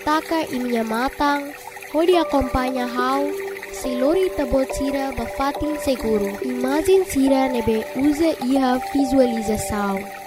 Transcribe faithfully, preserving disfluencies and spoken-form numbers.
taka e minha matang, hodi acompanha how, se lori tabot sira bafatin seguro. Imagem sira nebe usa iha visualização.